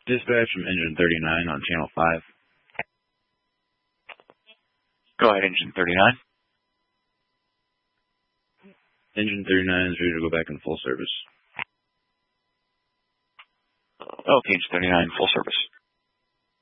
Dispatch from Engine 39 on Channel 5. Go ahead, Engine 39. Engine 39 is ready to go back in full service. Okay, Engine 39, full service.